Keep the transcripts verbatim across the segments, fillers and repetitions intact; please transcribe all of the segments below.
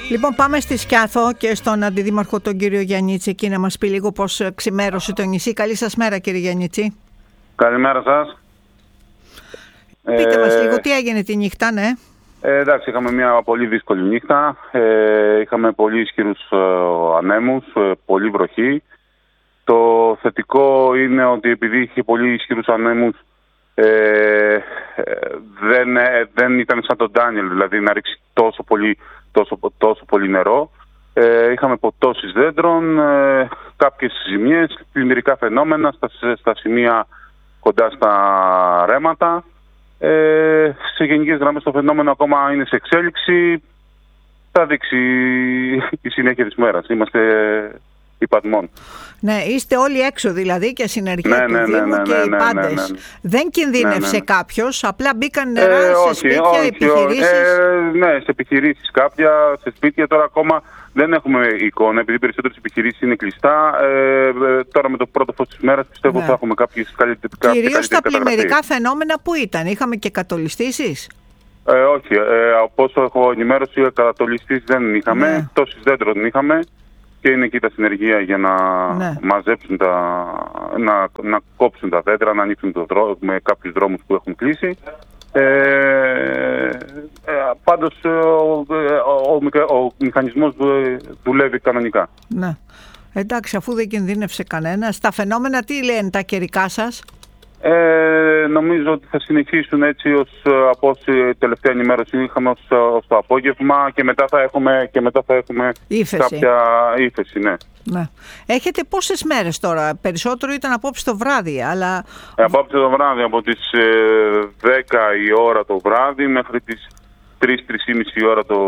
Λοιπόν, πάμε στη Σκιάθο και στον Αντιδήμαρχο τον κύριο Γιαννίτση εκεί να μας πει λίγο πώς ξημέρωσε το νησί. Καλή σας μέρα, κύριε Γιαννίτση. Καλημέρα σας. Πείτε ε, μας λίγο τι έγινε τη νύχτα, ναι. Ε, εντάξει, είχαμε μια πολύ δύσκολη νύχτα. Ε, είχαμε πολύ ισχυρούς ε, ανέμους, ε, πολύ βροχή. Το θετικό είναι ότι επειδή είχε πολύ ισχυρούς ανέμους, ε, δεν, ε, δεν ήταν σαν τον Ντάνιελ, δηλαδή να ρίξει τόσο πολύ, τόσο, τόσο πολύ νερό. Ε, είχαμε ποτώσεις δέντρων, ε, κάποιες ζημιές, πλημμυρικά φαινόμενα στα, στα σημεία κοντά στα ρέματα. Ε, σε γενικές γραμμές το φαινόμενο ακόμα είναι σε εξέλιξη. Θα δείξει η συνέχεια της μέρας. Είμαστε υπατμών. Ναι, είστε όλοι έξω δηλαδή και συνεργεία ναι, του ναι, Δήμου ναι, ναι, και ναι, οι ναι, πάντες. ναι, ναι. Δεν κινδύνευσε ναι, ναι. κάποιος, απλά μπήκαν νερά ε, σε όχι, σπίτια, όχι, επιχειρήσεις. Ε, ναι, σε επιχειρήσεις κάποια, σε σπίτια. Τώρα ακόμα δεν έχουμε εικόνα, επειδή περισσότερες επιχειρήσεις είναι κλειστά. Ε, τώρα με το πρώτο φως της μέρας πιστεύω ναι. θα έχουμε κάποιες καλύτερες. Κυρίως τα πλημμυρικά φαινόμενα που ήταν, είχαμε και κατολιστήσεις. Ε, όχι, ε, από όσο έχω ενημέρωση, κατατολιστής δεν είχαμε, ναι. τόσες δέντρων είχαμε και είναι εκεί τα συνεργεία για να ναι. μαζέψουν τα, να, να κόψουν τα δέντρα, να ανοίξουν το δρόμο με κάποιους δρόμους που έχουν κλείσει. Ε, ε, πάντως ο, ο, ο, ο μηχανισμός δουλεύει κανονικά. Ναι. Εντάξει, αφού δεν κινδύνευσε κανένα, τα φαινόμενα τι λένε τα καιρικά σας? Ε, νομίζω ότι θα συνεχίσουν έτσι ως από όση τελευταία ενημέρωση είχαμε ως, ως το απόγευμα και μετά θα έχουμε, και μετά θα έχουμε κάποια ύφεση. Ναι. Ναι. Έχετε πόσες μέρες τώρα? Περισσότερο ήταν απόψε το βράδυ, αλλά... Ε, απόψε το βράδυ, από τις ε, δέκα η ώρα το βράδυ μέχρι τις τρεις με τρεις και μισή η ώρα το,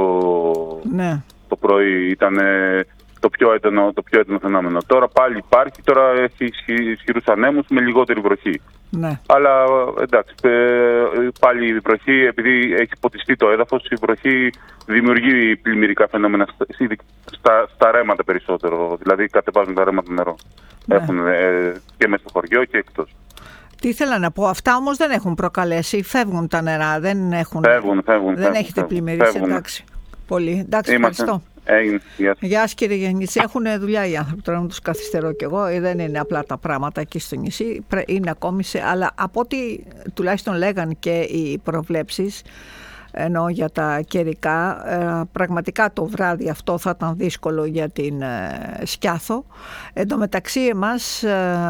ναι. το πρωί ήταν ε, το πιο έντονο, το πιο έντονο φαινόμενο. Τώρα πάλι υπάρχει, τώρα έχει ισχυρούς ανέμους με λιγότερη βροχή. Ναι. Αλλά εντάξει, πάλι η βροχή, επειδή έχει ποτιστεί το έδαφος, η βροχή δημιουργεί πλημμυρικά φαινόμενα στα, στα, στα ρέματα περισσότερο. Δηλαδή κατεβάζουν τα ρέματα νερό. Ναι. Έχουν ε, και μέσα στο χωριό και εκτός. Τι ήθελα να πω, αυτά όμως δεν έχουν προκαλέσει, φεύγουν τα νερά, δεν έχουν... Φεύγουν, φεύγουν. Δεν φεύγουν, έχετε πλημμυρίσει, εντάξει. Πολύ. Εντάξει, Είμαστε. ευχαριστώ. Έγινε. Γεια σας. Γεια σας, κύριε Γιαννίτση. Έχουν δουλειά οι άνθρωποι, τώρα να τους καθυστερώ κι εγώ. Δεν είναι απλά τα πράγματα εκεί στο νησί. Είναι ακόμη σε... Αλλά από ό,τι τουλάχιστον λέγαν και οι προβλέψεις, ενώ για τα καιρικά, πραγματικά το βράδυ αυτό θα ήταν δύσκολο για την Σκιάθο. Εν τω μεταξύ εμάς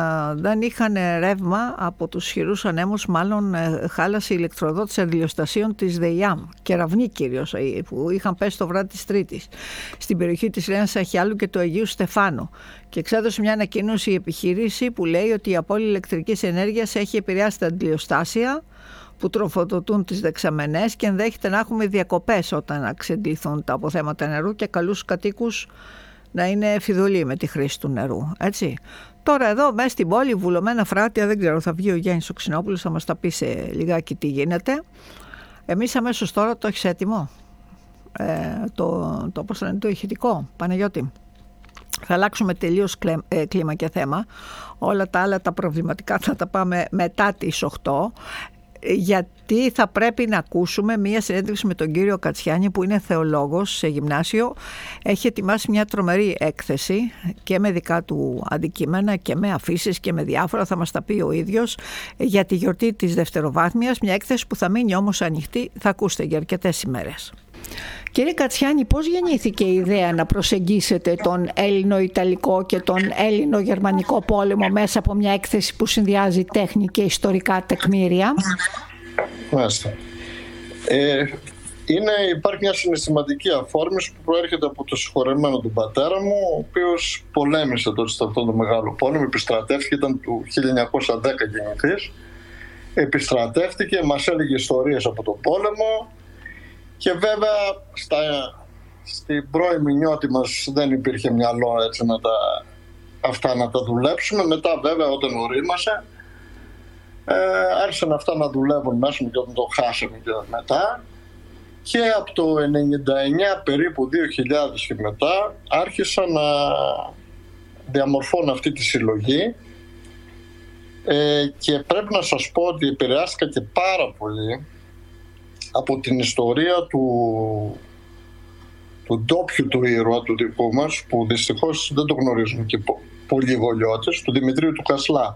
δεν είχαν ρεύμα από τους ισχυρούς ανέμους, μάλλον χάλασε η ηλεκτροδότηση αντιλιοστασίων της ΔΕΙΑΜ, Κεραυνή κυρίως, που είχαν πέσει το βράδυ της Τρίτης, στην περιοχή της Λένας Αχιάλου και του Αγίου Στεφάνου. Και εξέδωσε μια ανακοίνωση η επιχείρηση που λέει ότι η απώλεια ηλεκτρικής ενέργειας έχει επηρεάσει τα αντιλιοστάσια που τροφοδοτούν τις δεξαμενές και ενδέχεται να έχουμε διακοπές όταν εξαντληθούν τα αποθέματα νερού και καλούς κατοίκους να είναι φιδωλοί με τη χρήση του νερού. Έτσι. Τώρα εδώ μέσα στην πόλη βουλωμένα φράτια, δεν ξέρω, θα βγει ο Γιάννης ο Ξινόπουλος, θα μας τα πει σε λιγάκι τι γίνεται. Εμείς αμέσως τώρα το έχεις έτοιμο, ε, το, το, πώς λένε, το ηχητικό, Παναγιώτη. Θα αλλάξουμε τελείως κλίμα και θέμα. Όλα τα άλλα τα προβληματικά θα τα πάμε μετά τις οκτώ. Γιατί θα πρέπει να ακούσουμε μία συνέντευξη με τον κύριο Κατσιάνη που είναι θεολόγος σε γυμνάσιο. Έχει ετοιμάσει μια τρομερή έκθεση και με δικά του αντικείμενα και με αφήσεις και με διάφορα, θα μας τα πει ο ίδιος, για τη γιορτή της δευτεροβάθμιας, μια έκθεση που θα μείνει όμως ανοιχτή, θα ακούσετε για αρκετές ημέρες. Κύριε Κατσιάνη, πώς γεννήθηκε η ιδέα να προσεγγίσετε τον Έλληνο-Ιταλικό και τον Έλληνο-Γερμανικό πόλεμο μέσα από μια έκθεση που συνδυάζει τέχνη και ιστορικά τεκμήρια? Μάλιστα. Ε, είναι, υπάρχει μια συναισθηματική αφόρμηση που προέρχεται από το συγχωρεμένο του πατέρα μου, ο οποίος πολέμησε τότε σε αυτόν τον μεγάλο πόλεμο, επιστρατεύτηκε, ήταν του χίλια εννιακόσια δέκα γεννηθής, επιστρατεύτηκε, μας έλεγε ιστορίες από τον πόλεμο. Και βέβαια στα, στην πρώιμη νιώτη μας δεν υπήρχε μυαλό έτσι να τα, αυτά να τα δουλέψουμε. Μετά βέβαια όταν ορίμασε ε, άρχισαν αυτά να δουλεύουν μέσα μου και όταν το χάσαμε και μετά. Και από το ενενήντα εννιά περίπου δύο χιλιάδες και μετά άρχισα να διαμορφώνω αυτή τη συλλογή ε, και πρέπει να σας πω ότι επηρεάστηκα και πάρα πολύ από την ιστορία του, του ντόπιου του ήρωα του δικού μας, που δυστυχώς δεν το γνωρίζουν και πο- πολλοί γολιώτες, του Δημητρίου του Κασλά.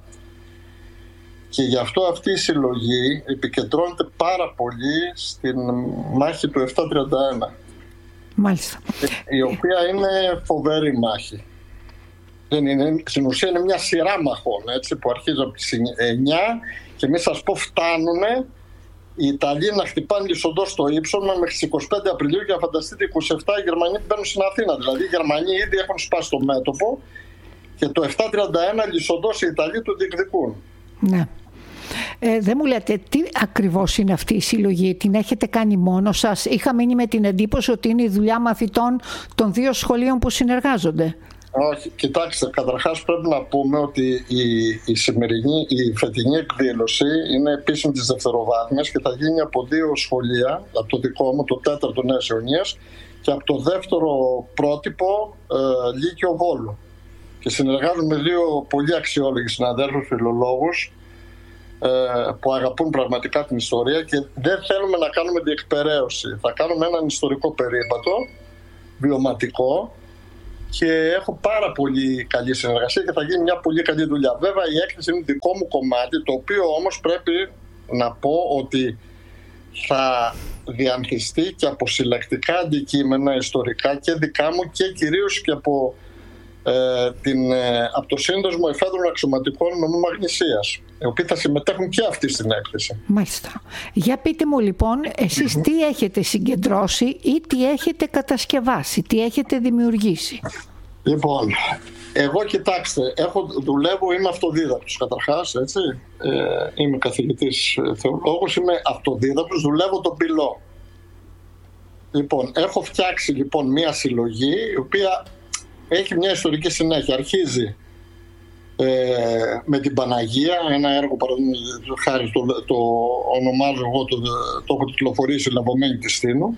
Και γι' αυτό αυτή η συλλογή επικεντρώνεται πάρα πολύ στην μάχη του επτακόσια τριάντα ένα. Μάλιστα. Η οποία είναι φοβερή μάχη. Δεν είναι, στην ουσία είναι μια σειρά μαχών, έτσι, που αρχίζει από τις εννιά και μην σας πω φτάνουν οι Ιταλοί να χτυπάνε Λισοντό στο ύψωνα μέχρι τις είκοσι πέντε Απριλίου και να φανταστείτε είκοσι επτά οι Γερμανοί μπαίνουν στην Αθήνα. Δηλαδή οι Γερμανοί ήδη έχουν σπάσει το μέτωπο και το επτακόσια τριάντα ένα Λισοντός οι Ιταλοί του διεκδικούν. Ναι. Ε, δεν μου λέτε τι ακριβώς είναι αυτή η συλλογή, την έχετε κάνει μόνο σας? Είχα μείνει με την εντύπωση ότι είναι η δουλειά μαθητών των δύο σχολείων που συνεργάζονται. Όχι, κοιτάξτε, καταρχάς πρέπει να πούμε ότι η, η σημερινή, η φετινή εκδήλωση είναι επίσημη της δευτεροβάθμιας και θα γίνει από δύο σχολεία, από το δικό μου, το τέταρτο Νέας Ιωνίας, και από το δεύτερο πρότυπο ε, Λύκειο Βόλου. Και συνεργάζομαι με δύο πολύ αξιόλογοι συναδέλφους φιλολόγους ε, που αγαπούν πραγματικά την ιστορία και δεν θέλουμε να κάνουμε διεκπεραίωση. Θα κάνουμε έναν ιστορικό περίπατο, βιωματικό, και έχω πάρα πολύ καλή συνεργασία και θα γίνει μια πολύ καλή δουλειά. Βέβαια η έκθεση είναι δικό μου κομμάτι, το οποίο όμως πρέπει να πω ότι θα διανθιστεί και από συλλεκτικά αντικείμενα ιστορικά και δικά μου και κυρίως και από, ε, την, ε, από το Σύνδεσμο Εφέδρων Αξιωματικών Νομού Μαγνησίας, οι οποίοι θα συμμετέχουν και αυτοί στην έκθεση. Μάλιστα. Για πείτε μου λοιπόν, εσείς τι έχετε συγκεντρώσει ή τι έχετε κατασκευάσει, τι έχετε δημιουργήσει? Λοιπόν, εγώ κοιτάξτε, έχω, δουλεύω, είμαι αυτοδίδακτος καταρχάς, έτσι. Ε, είμαι καθηγητής θεολόγος, είμαι αυτοδίδακτος, δουλεύω τον πυλό. Λοιπόν, έχω φτιάξει λοιπόν μια συλλογή η οποία έχει μια ιστορική συνέχεια. Αρχίζει ε, με την Παναγία, ένα έργο χάρη το, το ονομάζω εγώ, το, το έχω τιτλοφορήσει Λαβωμένη της Στήνου,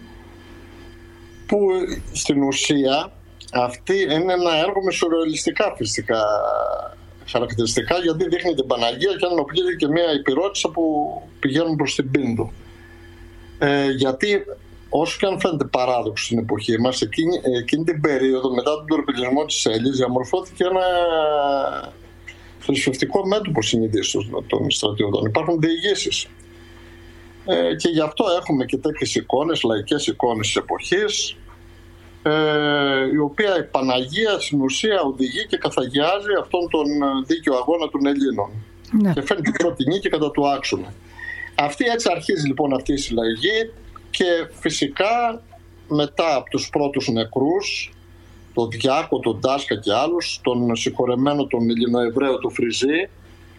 που στην ουσία αυτή είναι ένα έργο με σουρεαλιστικά φυσικά χαρακτηριστικά, γιατί δείχνει την Παναγία και ενοπλίζει και μια υπηρώτισσα που πηγαίνουν προς την Πίνδο. Ε, γιατί όσο και αν φαίνεται παράδοξο στην εποχή μας, εκείνη, εκείνη την περίοδο μετά τον τορπιλισμό της Έλλης διαμορφώθηκε ένα θρησκευτικό μέτωπο συνειδήσεως των στρατιωτών. Υπάρχουν διηγήσεις. Ε, και γι' αυτό έχουμε και τέτοιες εικόνες, λαϊκές εικόνες της εποχής, ε, η οποία η Παναγία στην ουσία οδηγεί και καθαγιάζει αυτόν τον δίκαιο αγώνα των Ελλήνων. Ναι. Και φέρνει την πρώτη νίκη κατά του άξονα. Αυτή έτσι αρχίζει λοιπόν αυτή η συλλογή και φυσικά μετά από τους πρώτους νεκρούς, τον Διάκο, τον Τάσκα και άλλους, τον συγχωρεμένο τον Ελληνοεβραίο του Φριζή,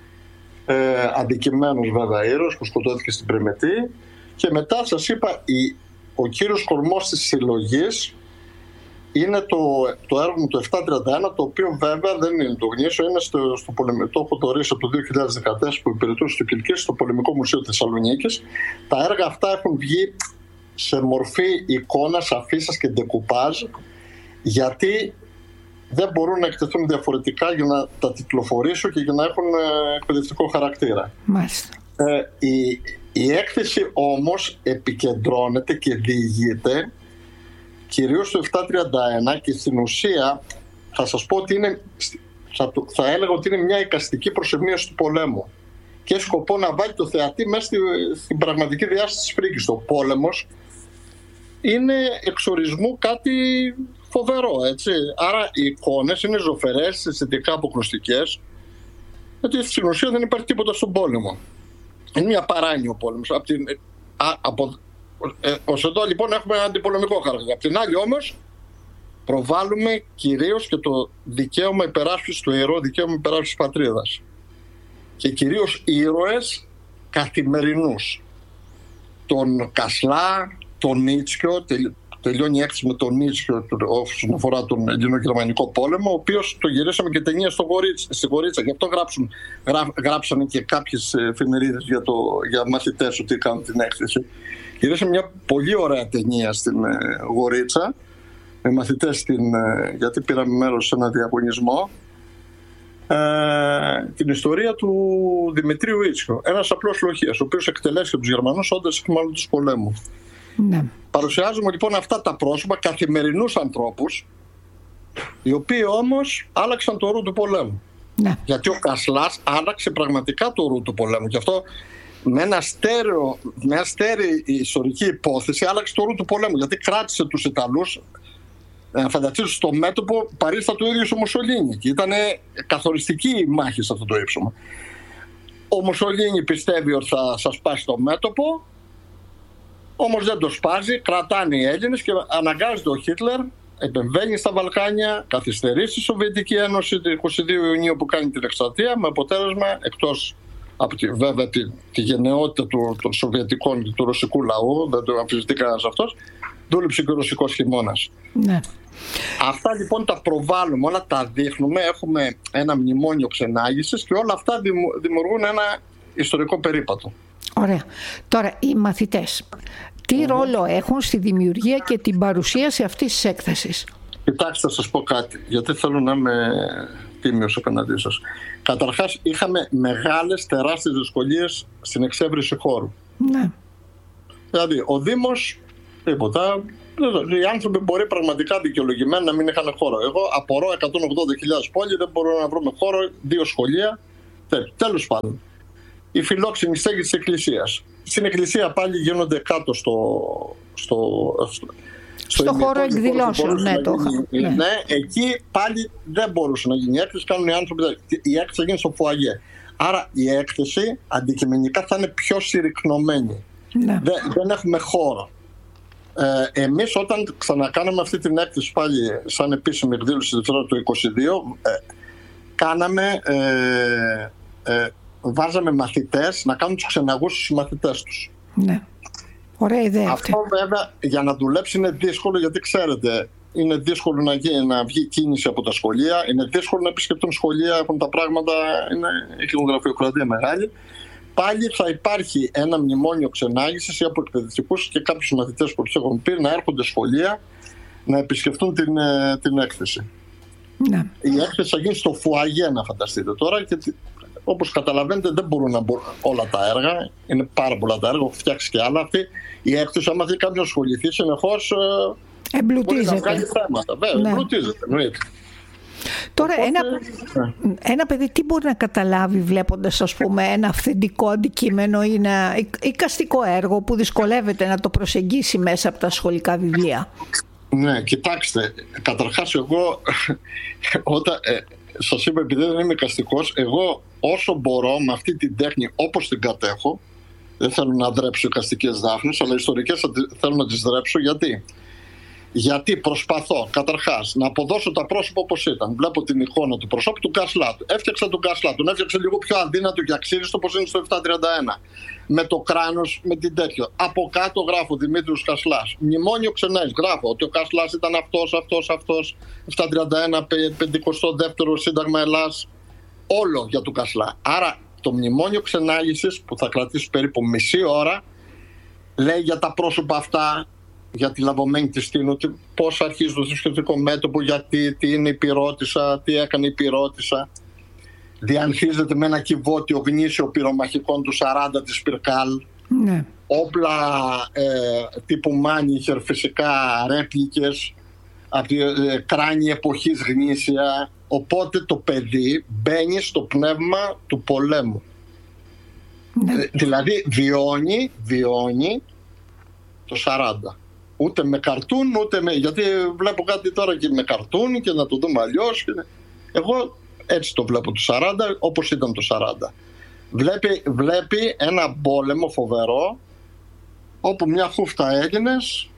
ε, αντικειμένος βέβαια ήρωας που σκοτώθηκε στην Πρεμετή, και μετά σας είπα η, ο κύριος κορμός της συλλογής είναι το, το έργο μου το επτακόσια τριάντα ένα, το οποίο βέβαια δεν είναι το γνήσιο, είναι στο, στο πολεμικό, το έχω τορίσει από το δύο χιλιάδες δεκατέσσερα που υπηρετούσε στο Κιλκής, στο Πολεμικό Μουσείο Θεσσαλονίκης. Τα έργα αυτά έχουν βγει σε μορφή εικόνας, αφίσας και ντεκουπάζ, γιατί δεν μπορούν να εκτεθούν διαφορετικά για να τα τιτλοφορήσω και για να έχουν εκπαιδευτικό χαρακτήρα. Μάλιστα. Ε, η, η έκθεση όμως επικεντρώνεται και διηγείται κυρίως το επτακόσια τριάντα ένα και στην ουσία θα σας πω ότι είναι, θα, θα έλεγα ότι είναι μια εικαστική προσεμείωση του πολέμου και έχει σκοπό να βάλει το θεατή μέσα στη, στην πραγματική διάσταση της φρίκης. Ο πόλεμος είναι εξορισμού κάτι φοβερό, έτσι. Άρα οι εικόνες είναι ζωφερές, αισθητικά αποκρουστικές, γιατί στην ουσία δεν υπάρχει τίποτα στον πόλεμο. Είναι μια παράνοια ο πόλεμος. Από την, α, από, ε, ως εδώ λοιπόν έχουμε ένα αντιπολεμικό χαρακτήρα. Απ' την άλλη όμως προβάλλουμε κυρίως και το δικαίωμα υπεράσπισης, το ιερό δικαίωμα υπεράσπισης της πατρίδας. Και κυρίως ήρωες καθημερινούς. Τον Κασλά, τον Νίτσκιο, τελειώνει η έκθεση με τον Νίτσκιο όσον αφορά τον Ελληνο-Γερμανικό πόλεμο, ο οποίος το γυρίσαμε και ταινία στο Γορίτσα, στη Γορίτσα. Γι' αυτό γράψουν, γρά, γράψανε και κάποιες εφημερίδες για, το, για μαθητές ότι κάνουν την έκθεση. Γυρίσαμε μια πολύ ωραία ταινία στην ε, Γορίτσα, με μαθητές στην, ε, γιατί πήραμε μέρος σε ένα διαγωνισμό. Ε, την ιστορία του Δημητρίου Ίτσιο, ένας απλός λοχείας, ο οποίος εκτελέστηκε από τους Γερμανούς όντας εκμάλλον του πολέμου. Ναι. Παρουσιάζουμε λοιπόν αυτά τα πρόσωπα, καθημερινούς ανθρώπους, οι οποίοι όμως άλλαξαν το ρου του πολέμου. Ναι. Γιατί ο Κασλάς άλλαξε πραγματικά το ρου του πολέμου. Και αυτό με ένα στέρεο, με μια στέρεη ιστορική υπόθεση άλλαξε το ρου του πολέμου. Γιατί κράτησε τους Ιταλούς, να φανταστείς, στο μέτωπο παρίστατο ο ίδιος ο Μουσολίνι. Και ήταν καθοριστική η μάχη σε αυτό το ύψωμα. Ο Μουσολίνι πιστεύει ότι θα σας σπάσει το μέτωπο, όμως δεν το σπάζει, κρατάνε οι Έλληνες και αναγκάζεται ο Χίτλερ, επεμβαίνει στα Βαλκάνια, καθυστερεί στη Σοβιετική Ένωση το είκοσι δύο Ιουνίου που κάνει την εκστρατεία, με αποτέλεσμα, εκτός από τη, βέβαια τη, τη γενναιότητα του, των Σοβιετικών και του ρωσικού λαού, δεν το αμφισβητεί κανένας αυτός, δούλεψε και ο ρωσικός χειμώνας. Ναι. Αυτά λοιπόν τα προβάλλουμε, όλα τα δείχνουμε, έχουμε ένα μνημόνιο ξενάγησης και όλα αυτά δημιουργούν ένα ιστορικό περίπατο. Ωραία. Τώρα, οι μαθητές, τι mm. ρόλο έχουν στη δημιουργία και την παρουσίαση αυτής της έκθεσης? Κοιτάξτε, θα σας πω κάτι, γιατί θέλω να είμαι τίμιος απέναντί σας. Καταρχάς, είχαμε μεγάλες, τεράστιες δυσκολίες στην εξέβριση χώρου. Ναι. Δηλαδή, ο Δήμος, τίποτα. Οι άνθρωποι μπορεί πραγματικά δικαιολογημένα να μην είχαν χώρο. Εγώ απορώ εκατόν ογδόντα χιλιάδες πόλη, δεν μπορούμε να βρούμε χώρο, δύο σχολεία. Τέλος πάντων. Η φιλόξενη στέγη της εκκλησίας. Στην εκκλησία πάλι γίνονται κάτω στο, στο, στο, στο, στο χώρο εκδηλώσεων. Ναι, το ναι. ναι, εκεί πάλι δεν μπορούσε να γίνει η έκθεση, κάνουν οι άνθρωποι. Η έκθεση θα γίνει στο φουαγέ. Άρα η έκθεση αντικειμενικά θα είναι πιο συρρυκνωμένη. Ναι. Δεν, δεν έχουμε χώρο. Ε, εμείς όταν ξανακάναμε αυτή την έκθεση πάλι σαν επίσημη εκδήλωση Δευτέρα το είκοσι δύο, ε, κάναμε, ε, ε, βάζαμε μαθητές να κάνουν τους ξεναγούς στους μαθητές τους. Ναι. Ωραία ιδέα αυτή. Αυτό βέβαια για να δουλέψει είναι δύσκολο, γιατί ξέρετε, είναι δύσκολο να, γίνει, να βγει κίνηση από τα σχολεία, είναι δύσκολο να επισκεπτούν σχολεία, έχουν τα πράγματα, είναι, έχει γραφειοκρατία μεγάλη. Πάλι θα υπάρχει ένα μνημόνιο ξενάγησης ή από εκπαιδευτικούς και κάποιους μαθητές που τους έχουν πει να έρχονται σχολεία να επισκεφτούν την, την έκθεση. Ναι. Η έκθεση θα γίνει στο φουαγέ, να φανταστείτε τώρα, και όπως καταλαβαίνετε δεν μπορούν να μπορούν όλα τα έργα, είναι πάρα πολλά τα έργα, έχω φτιάξει και άλλα. Αυτή η έκθεση, άμα θέλει κάποιος ασχοληθεί συνεχώς, μπορεί να βγάλει θέματα. Βέβαια, ναι. Εμπλουτίζεται, εννοείται. Τώρα Οπότε, ένα, ναι. ένα παιδί τι μπορεί να καταλάβει βλέποντας, ας πούμε, ένα αυθεντικό αντικείμενο ή ένα εικαστικό έργο που δυσκολεύεται να το προσεγγίσει μέσα από τα σχολικά βιβλία? Ναι, κοιτάξτε, καταρχάς εγώ όταν, ε, σας είπα, επειδή δεν είμαι εικαστικός, εγώ όσο μπορώ με αυτή την τέχνη όπως την κατέχω, δεν θέλω να δρέψω εικαστικές δάφνες, αλλά ιστορικές θέλω να τις δρέψω. Γιατί? Γιατί προσπαθώ καταρχάς να αποδώσω τα πρόσωπα όπως ήταν. Βλέπω την εικόνα του προσώπου του Κασλάτου. Έφτιαξα τον Κασλάτου. Τον έφτιαξα λίγο πιο αδύνατο και αξίριστο όπως είναι στο επτακόσια τριάντα ένα. Με το κράνος, με την τέτοιο. Από κάτω γράφω Δημήτριος Κασλάς. Μνημόνιο ξενές. Γράφω ότι ο Κασλάς ήταν αυτός, αυτός, αυτός. επτακόσια τριάντα ένα, πενηκοστό δεύτερο Σύνταγμα Ελλάς. Όλο για τον Κασλά. Άρα το μνημόνιο ξενάγησης που θα κρατήσει περίπου μισή ώρα λέει για τα πρόσωπα αυτά. Για τη λαβωμένη της Τίνου, πώς αρχίζει το θρησκευτικό μέτωπο, γιατί, τι είναι η πυρώτισσα, τι έκανε η πυρώτισσα. Διανθίζεται με ένα κυβότιο γνήσιο πυρομαχικών του σαράντα της Πυρκάλ. Ναι. Όπλα ε, τύπου Μάνιχερ, φυσικά ρέπλικες από τη ε, κράνη εποχής γνήσια. Οπότε το παιδί μπαίνει στο πνεύμα του πολέμου. Ναι. Ε, δηλαδή βιώνει, βιώνει το σαράντα. Ούτε με καρτούν, ούτε με... Γιατί βλέπω κάτι τώρα και με καρτούν και να το δούμε αλλιώς. Εγώ έτσι το βλέπω το σαράντα, όπως ήταν το σαράντα. Βλέπει, βλέπει ένα πόλεμο φοβερό, όπου μια χούφτα Έλληνες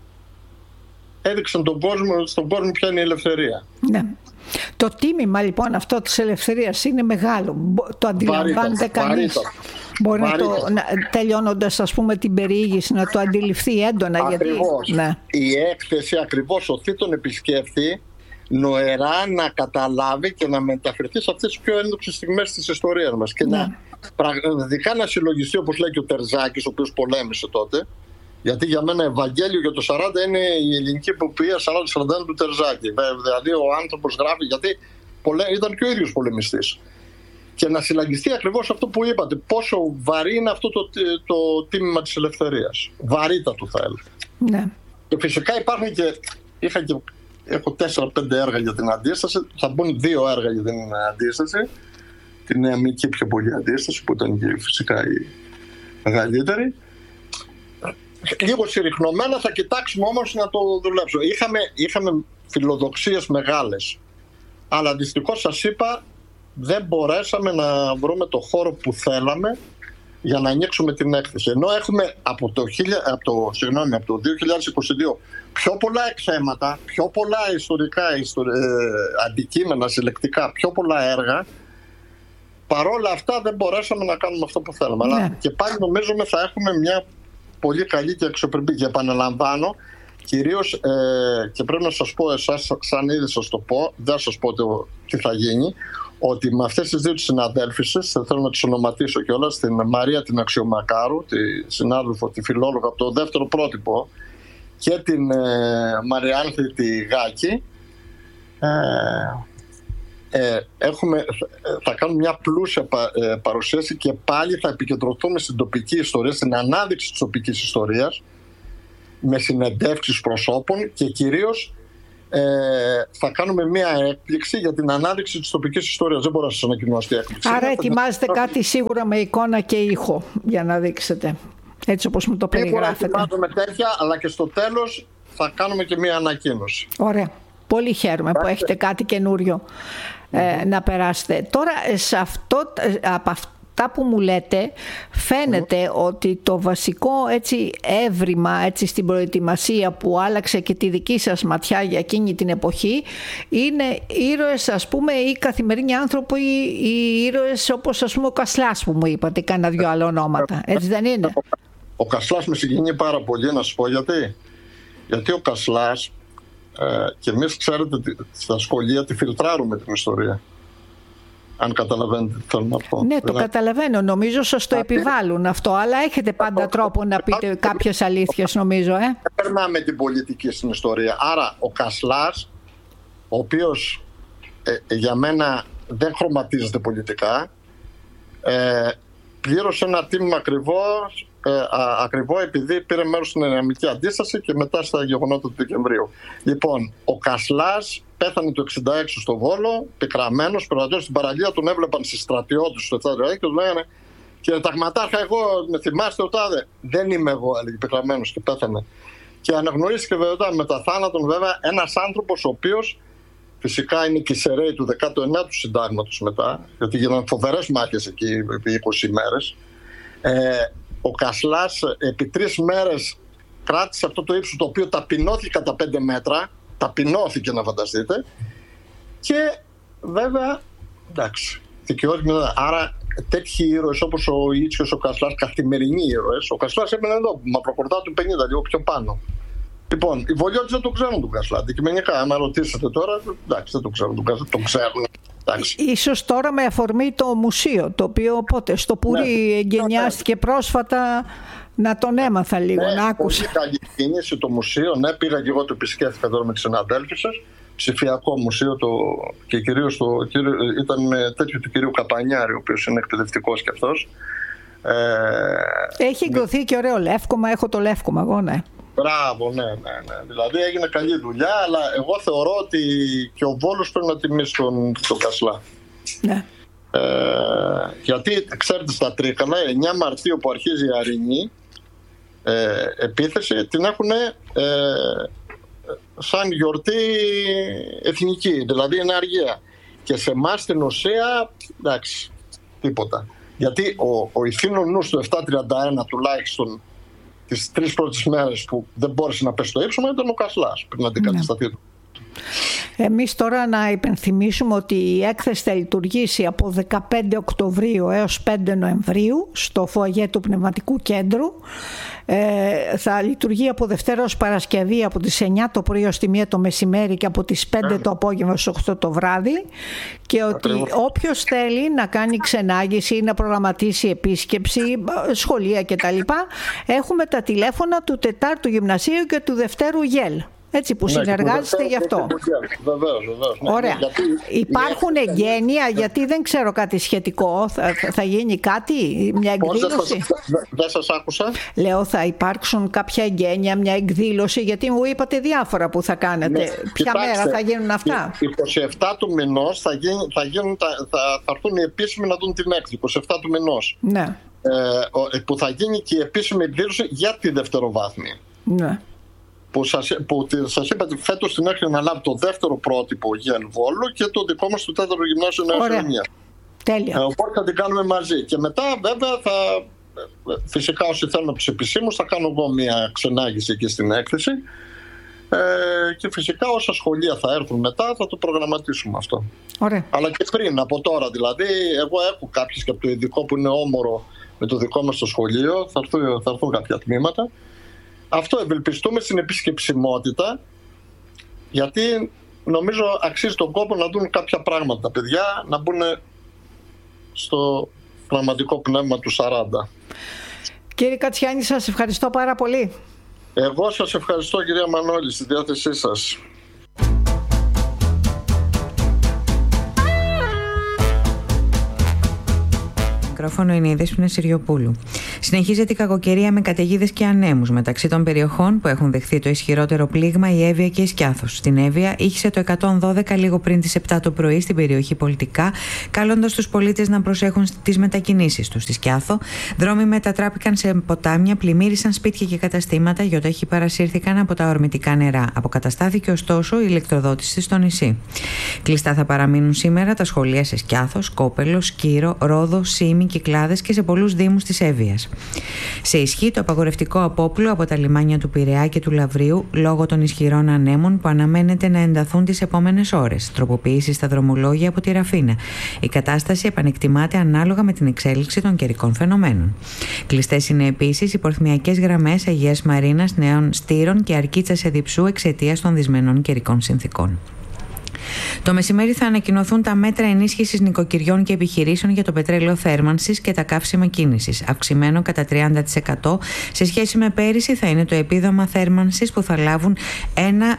έδειξαν τον κόσμο, στον κόσμο ποια είναι η ελευθερία. Ναι. Το τίμημα λοιπόν αυτό της ελευθερίας είναι μεγάλο. Το αντιλαμβάνεται κανείς. Μπορεί να το, να, τελειώνοντας ας πούμε την περιήγηση, να το αντιληφθεί έντονα. Ακριβώς. Γιατί, ναι. Η έκθεση ακριβώς οθεί τον επισκέπτη νοερά να καταλάβει και να μεταφερθεί σε αυτές τις πιο ένδοξες στιγμές της ιστορίας μας. Και ναι. να πραγματικά να συλλογιστεί, όπως λέει και ο Τερζάκης, ο οποίος πολέμησε τότε. Γιατί για μένα Ευαγγέλιο για το σαράντα είναι η ελληνική ποπία σαράντα σαράντα ένα του Τερζάκη. Δηλαδή ο άνθρωπος γράφει, γιατί πολέ... ήταν και ο ίδιος πολεμιστής. και να συλλαγιστεί ακριβώς αυτό που είπατε, πόσο βαρύ είναι αυτό το, το τίμημα της ελευθερίας. Βαρύτατο θα έλεγα. Ναι. Και φυσικά υπάρχουν και, είχα και έχω τέσσερα πέντε έργα για την αντίσταση, θα μπουν δύο έργα για την αντίσταση, την νεαμική πιο πολύ αντίσταση που ήταν και φυσικά η μεγαλύτερη. Λίγο συρρυκνωμένα, θα κοιτάξουμε όμως να το δουλέψουμε. Είχαμε, είχαμε φιλοδοξίες μεγάλες, αλλά δυστυχώς σας είπα δεν μπορέσαμε να βρούμε το χώρο που θέλαμε για να ανοίξουμε την έκθεση. Ενώ έχουμε από το, από το, συγγνώμη, από το δύο χιλιάδες είκοσι δύο πιο πολλά εκθέματα, πιο πολλά ιστορικά ιστορι... ε, αντικείμενα, συλλεκτικά, πιο πολλά έργα, παρόλα αυτά δεν μπορέσαμε να κάνουμε αυτό που θέλαμε. Ναι. Αλλά και πάλι νομίζουμε θα έχουμε μια πολύ καλή και αξιοπρεπή. Και επαναλαμβάνω, κυρίως ε, και πρέπει να σας πω εσάς, σαν ήδη σας το πω, δεν σας πω το, τι θα γίνει, ότι με αυτές τις δύο συναδέλφισες, θέλω να τις ονοματίσω κιόλας, την Μαρία την Αξιομακάρου, τη συνάδελφο, τη φιλόλογα από το δεύτερο πρότυπο, και την ε, Μαριάνθη τη Γάκη, ε, ε, έχουμε, θα κάνουμε μια πλούσια πα, ε, παρουσίαση και πάλι θα επικεντρωθούμε στην τοπική ιστορία, στην ανάδειξη της τοπικής ιστορίας, με συνεντεύξεις προσώπων και κυρίως ε, θα κάνουμε μια έκπληξη για την ανάδειξη της τοπικής ιστορίας. Δεν μπορώ να σας ανακοινώσω τι έκπληξη. Άρα ετοιμάζετε κάτι σίγουρα με εικόνα και ήχο για να δείξετε, έτσι όπως μου το περιγράφετε. Ετοιμάζουμε τέτοια, αλλά και στο τέλος θα κάνουμε και μια ανακοίνωση. Ωραία. Πολύ χαίρομαι που έχετε κάτι καινούριο ε, να περάσετε. Τώρα σε αυτό, από αυτά που μου λέτε φαίνεται mm. ότι το βασικό έτσι έβριμα έτσι στην προετοιμασία που άλλαξε και τη δική σας ματιά για εκείνη την εποχή είναι ήρωες, ας πούμε, ή καθημερινοί άνθρωποι, οι ήρωες όπως ας πούμε ο Κασλάς που μου είπατε, κάνα δυο άλλα ονόματα, έτσι δεν είναι? Ο Κασλάς με συγκινεί πάρα πολύ, να σας πω γιατί. Γιατί ο Κασλάς ε, και εμείς ξέρετε στα σχολεία τη φιλτράρουμε την ιστορία. Αν καταλαβαίνετε τι θέλω να πω. Ναι, το δηλαδή, καταλαβαίνω. Νομίζω σας το επιβάλλουν αυτό, αλλά έχετε πάντα τρόπο να πείτε κάποιες αλήθειες, νομίζω. Ε? Δεν περνάμε την πολιτική στην ιστορία. Άρα ο Κασλάς, ο οποίος ε, για μένα δεν χρωματίζεται πολιτικά, ε, πλήρωσε ένα τίμημα ακριβό, ε, α, ακριβό επειδή πήρε μέρος στην νεαμική αντίσταση και μετά στα γεγονότα του Δεκεμβρίου. Λοιπόν, ο Κασλάς πέθανε το εξήντα έξι στο Βόλο, πικραμένος, περνατός στην παραλία, τον έβλεπαν στις στρατιώτες του επτά και του λέγανε «Κύριε Ταγματάρχα, εγώ με θυμάστε ο τάδε?» «Δεν είμαι εγώ», έλεγε, πικραμένος, και πέθανε. Και αναγνωρίστηκε βέβαια μετά θάνατον βέβαια ένας άνθρωπος ο οποίος φυσικά είναι κυσεραίοι του δέκατου ενάτου συντάγματος μετά, γιατί γίνανε φοβερές μάχες εκεί επί είκοσι μέρες. Ε, ο Κασλάς επί τρεις μέρες κράτησε αυτό το ύψος το οποίο ταπεινώθηκε κατά πέντε μέτρα, ταπεινώθηκε να φανταστείτε, και βέβαια εντάξει, δικαιώθηκε. Άρα τέτοιοι ήρωες όπως ο Ίτσιος, ο Κασλάς, καθημερινοί ήρωες, ο Κασλάς έμενε εδώ, μακροπορτά του πενήντα, λίγο πιο πάνω. Λοιπόν, οι Βολιώτες δεν τον ξέρουν τον Κασλά. Αντικειμενικά, άμα ρωτήσετε τώρα, εντάξει, δεν τον ξέρουν τον Κασλά. Τον ξέρουν. Εντάξει. Ίσως τώρα με αφορμή το μουσείο, το οποίο πότε στο Πουρί ναι, εγκαινιάστηκε ναι, πρόσφατα, να τον έμαθα λίγο, ναι, να άκουσα. Πολύ καλή κίνηση το μουσείο. Ναι, πήγα και εγώ, το επισκέφθηκα τώρα με τις συναδέλφες σας. Ψηφιακό μουσείο το, και κυρίως το, ήταν τέτοιο του κυρίου Καπανιάρη, ο οποίος είναι εκπαιδευτικός κι αυτός. Ε, Έχει εκδοθεί ναι, και ωραίο λεύκομα, έχω το λεύκομα εγώ, ναι. Μπράβο, ναι, ναι, ναι. Δηλαδή έγινε καλή δουλειά, αλλά εγώ θεωρώ ότι και ο Βόλος πρέπει να τιμήσει τον, τον Κασλά. Ναι. Ε, γιατί, ξέρετε, στα Τρίκαλα, εννιά Μαρτίου που αρχίζει η Αρινή ε, επίθεση, την έχουν ε, σαν γιορτή εθνική, δηλαδή είναι αργία. Και σε εμάς στην ουσία, εντάξει, τίποτα. Γιατί ο, ο ηθήνων νους του επτακόσια τριάντα ένα τουλάχιστον, τις τρεις πρώτες μέρες που δεν μπόρεσε να πέσει στο ύψωμα, ήταν ο Κασλάς πριν να αντικατασταθεί. Ναι. Εμείς τώρα να υπενθυμίσουμε ότι η έκθεση θα λειτουργήσει από δεκαπέντε Οκτωβρίου έως πέντε Νοεμβρίου στο φοαγέ του Πνευματικού Κέντρου. Ε, θα λειτουργεί από Δευτέρα ως Παρασκευή από τις εννιά το πρωί ως τη μία το μεσημέρι και από τις πέντε το απόγευμα στις οκτώ το βράδυ, και ότι όποιος θέλει να κάνει ξενάγηση ή να προγραμματίσει επίσκεψη, σχολεία κτλ, έχουμε τα τηλέφωνα του Τετάρτου Γυμνασίου και του Δευτέρου Γέλ. έτσι, που ναι, συνεργάζεστε γι' αυτό. Βεβαίως, βεβαίως. Ναι. Ωραία. Γιατί... Υπάρχουν εγγένεια, γιατί δεν ξέρω κάτι σχετικό. Θα, θα γίνει κάτι, μια εκδήλωση. Δεν δε σας άκουσα. Λέω, θα υπάρξουν κάποια εγγένεια, μια εκδήλωση, γιατί μου είπατε διάφορα που θα κάνετε. Ναι. Ποια Κοιτάξτε, μέρα θα γίνουν αυτά? είκοσι επτά του μηνός θα, γίν, θα, γίνουν, θα, θα έρθουν οι επίσημοι να δουν την έκθεση. είκοσι επτά του μηνός. Ναι. Ε, που θα γίνει και η επίσημη εκδήλωση για τη δευτεροβάθμια. Ναι. Που σας, που σας είπα ότι φέτος την έχει αναλάβει το δεύτερο πρότυπο Γεν Βόλου και το δικό μας του τέταρτο γυμνάσιο Νέας Ιωνίας. Τέλεια. Ε, οπότε θα την κάνουμε μαζί. Και μετά βέβαια θα, φυσικά όσοι θέλουν από τους επισήμους, θα κάνω εγώ μια ξενάγηση εκεί στην έκθεση. Ε, και φυσικά όσα σχολεία θα έρθουν μετά θα το προγραμματίσουμε αυτό. Ωραία. Αλλά και πριν, από τώρα δηλαδή, εγώ έχω κάποιες και από το ειδικό που είναι όμορο με το δικό μας το σχολείο, θα έρθουν, θα έρθουν κάποια τμήματα. Αυτό ευελπιστούμε στην επισκεψιμότητα, γιατί νομίζω αξίζει τον κόπο να δουν κάποια πράγματα τα παιδιά, να μπουν στο πραγματικό πνεύμα του σαράντα. Κύριε Κατσιάνη, σας ευχαριστώ πάρα πολύ. Εγώ σας ευχαριστώ, κυρία Μανώλη, στη διάθεσή σας. Μικρόφωνο είναι η Δέσποινα Συριοπούλου. Συνεχίζεται η κακοκαιρία με καταιγίδες και ανέμους. Μεταξύ των περιοχών που έχουν δεχθεί το ισχυρότερο πλήγμα η Εύβοια και η Σκιάθος. Στην Εύβοια ήχησε το εκατόν δώδεκα λίγο πριν τις επτά το πρωί στην περιοχή Πολιτικά, καλώντας τους πολίτες να προσέχουν τις μετακινήσεις τους. Στη Σκιάθο, δρόμοι μετατράπηκαν σε ποτάμια, πλημμύρισαν σπίτια και καταστήματα, γεωταχή παρασύρθηκαν από τα ορμητικά νερά. Αποκαταστάθηκε ωστόσο η ηλεκτροδότηση στο νησί. Κλειστά θα παραμείνουν σήμερα τα σχολεία σε Σκιάθο, Κόπελο, Σκύρο, Ρόδο, Σίμη, Κυκλάδες και σε πολλούς δήμους της Εύβοιας. Σε ισχύ το απαγορευτικό απόπλου από τα λιμάνια του Πειραιά και του Λαβρίου λόγω των ισχυρών ανέμων που αναμένεται να ενταθούν τις επόμενες ώρες. Τροποποιήσεις στα δρομολόγια από τη Ραφίνα. Η κατάσταση επανεκτιμάται ανάλογα με την εξέλιξη των καιρικών φαινομένων. Κλειστές είναι επίσης οι πορθμιακές γραμμές Αγίας Μαρίνας, Νέων Στήρων και Αρκίτσας Εδιψού εξαιτίας των δυσμενών καιρικών συνθήκων. Το μεσημέρι θα ανακοινωθούν τα μέτρα ενίσχυσης νοικοκυριών και επιχειρήσεων για το πετρέλαιο θέρμανσης και τα καύσιμα κίνησης. Αυξημένο κατά τριάντα τοις εκατό σε σχέση με πέρυσι θα είναι το επίδομα θέρμανσης που θα λάβουν ένα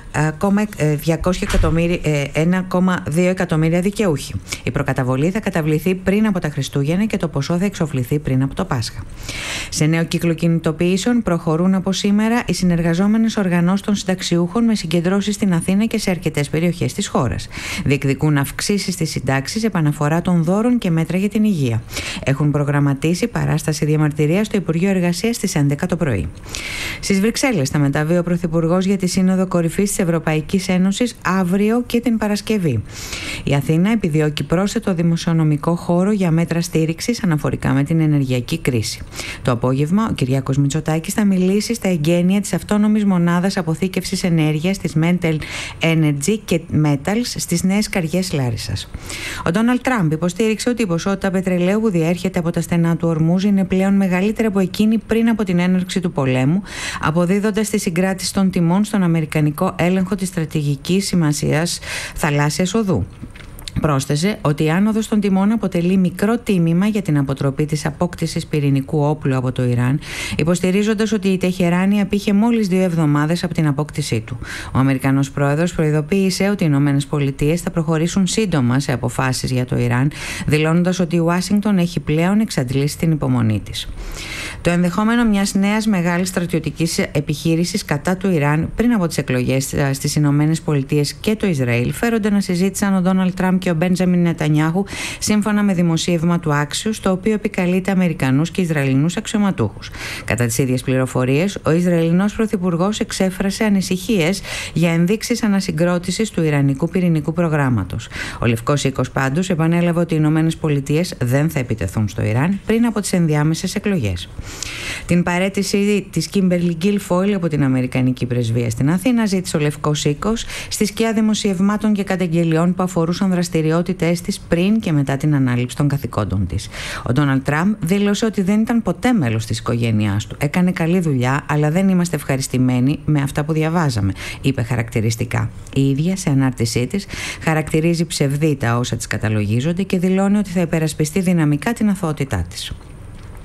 κόμμα δύο εκατομμύρια δικαιούχοι. Η προκαταβολή θα καταβληθεί πριν από τα Χριστούγεννα και το ποσό θα εξοφληθεί πριν από το Πάσχα. Σε νέο κύκλο κινητοποιήσεων προχωρούν από σήμερα οι συνεργαζόμενες οργανώσεις των συνταξιούχων με συγκεντρώσεις στην Αθήνα και σε αρκετές περιοχές της χώρας. Διεκδικούν αυξήσεις στις συντάξεις, επαναφορά των δώρων και μέτρα για την υγεία. Έχουν προγραμματίσει παράσταση διαμαρτυρίας στο Υπουργείο Εργασίας στις έντεκα το πρωί. Στις Βρυξέλλες θα μεταβεί ο Πρωθυπουργός για τη Σύνοδο Κορυφής της Ευρωπαϊκής Ένωσης αύριο και την Παρασκευή. Η Αθήνα επιδιώκει πρόσθετο δημοσιονομικό χώρο για μέτρα στήριξης αναφορικά με την ενεργειακή κρίση. Το απόγευμα, ο Κυριάκος Μητσοτάκης θα μιλήσει στα εγγένεια της αυτόνομης μονάδας αποθήκευσης ενέργειας της Mental Energy και Metals στις Νέες Καριές Λάρισσας. Ο Ντόναλντ Τραμπ υποστήριξε ότι η ποσότητα πετρελαίου που διέρχεται από τα στενά του Ορμούζ είναι πλέον μεγαλύτερη από εκείνη πριν από την έναρξη του πολέμου, αποδίδοντας τη συγκράτηση των τιμών στον αμερικανικό έλεγχο της στρατηγικής σημασίας θαλάσσιας οδού. Πρόσθεσε ότι η άνοδος των τιμών αποτελεί μικρό τίμημα για την αποτροπή της απόκτησης πυρηνικού όπλου από το Ιράν, υποστηρίζοντας ότι η Τεχεράνη απήχε μόλις δύο εβδομάδες από την απόκτησή του. Ο Αμερικανός πρόεδρος προειδοποίησε ότι οι Ηνωμένες Πολιτείες θα προχωρήσουν σύντομα σε αποφάσεις για το Ιράν, δηλώνοντας ότι η Ουάσιγκτον έχει πλέον εξαντλήσει την υπομονή της. Το ενδεχόμενο μιας νέας μεγάλης στρατιωτικής επιχείρησης κατά του Ιράν πριν από τις εκλογές στις Ηνωμένες Πολιτείες και το Ισραήλ φέρονται να συζήτησαν ο Ντόναλντ Τραμπ και ο Μπέντζαμιν Νετανιάχου, σύμφωνα με δημοσίευμα του Axios, το οποίο επικαλείται Αμερικανούς και Ισραηλινούς αξιωματούχους. Κατά τις ίδιες πληροφορίες, ο Ισραηλινός πρωθυπουργός εξέφρασε ανησυχίες για ενδείξεις ανασυγκρότησης του Ιρανικού πυρηνικού προγράμματος. Ο Λευκός Οίκος πάντως επανέλαβε ότι οι Ηνωμένες Πολιτείες δεν θα επιτεθούν στο Ιράν πριν από τις ενδιάμεσες εκλογές. Την παραίτηση της Κίμπερλι Γκίλφοιλ από την Αμερικανική Πρεσβεία στην Αθήνα ζήτησε ο Λευκός Οίκος στη σκιά δημοσιευμάτων και καταγγελιών που αφορούσαν δραστηριότητες της πριν και μετά την ανάληψη των καθηκόντων της. Ο Ντόναλντ Τραμπ δήλωσε ότι δεν ήταν ποτέ μέλος της οικογένειάς του. Έκανε καλή δουλειά, αλλά δεν είμαστε ευχαριστημένοι με αυτά που διαβάζαμε, είπε χαρακτηριστικά. Η ίδια, σε ανάρτησή της, χαρακτηρίζει ψευδή τα όσα της καταλογίζονται και δηλώνει ότι θα υπερασπιστεί δυναμικά την αθωότητά της.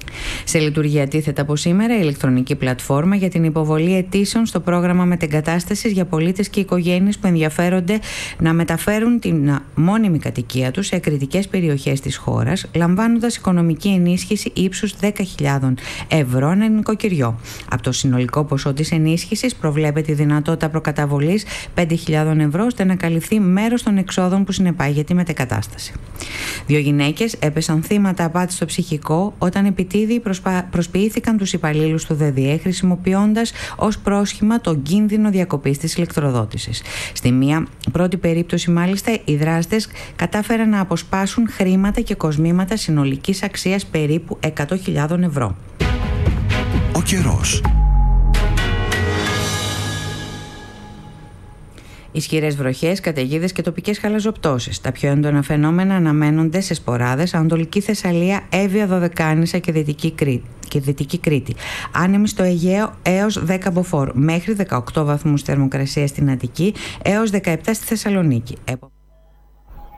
Σε λειτουργία τίθεται από σήμερα η ηλεκτρονική πλατφόρμα για την υποβολή αιτήσεων στο πρόγραμμα μετεγκατάστασης για πολίτες και οικογένειες που ενδιαφέρονται να μεταφέρουν την μόνιμη κατοικία τους σε κριτικές περιοχές της χώρας, λαμβάνοντας οικονομική ενίσχυση ύψους δέκα χιλιάδες ευρώ ανά νοικοκυριό. Από το συνολικό ποσό της ενίσχυσης προβλέπεται η δυνατότητα προκαταβολής πέντε χιλιάδες ευρώ, ώστε να καλυφθεί μέρος των εξόδων που συνεπάγεται η μετεγκατάσταση. Δύο γυναίκες έπεσαν θύματα απάτης στο ψυχικό όταν επιτίδιοι προσπα... προσποιήθηκαν τους υπαλλήλους του ΔΔΕ, χρησιμοποιώντας ως πρόσχημα τον κίνδυνο διακοπής της ηλεκτροδότησης. Στη μία πρώτη περίπτωση, μάλιστα, οι δράστες κατάφεραν να αποσπάσουν χρήματα και κοσμήματα συνολικής αξίας περίπου εκατό χιλιάδες ευρώ. Ο καιρός. Ισχυρές βροχές, καταιγίδες και τοπικές χαλαζοπτώσεις. Τα πιο έντονα φαινόμενα αναμένονται σε Σποράδες, Ανατολική Θεσσαλία, Εύβοια, Δωδεκάνησα και Δυτική Κρήτη. και Δυτική Κρήτη. Άνεμοι στο Αιγαίο έως δέκα μποφόρ, μέχρι δεκαοκτώ βαθμούς θερμοκρασία στην Αττική, έως δεκαεπτά στη Θεσσαλονίκη.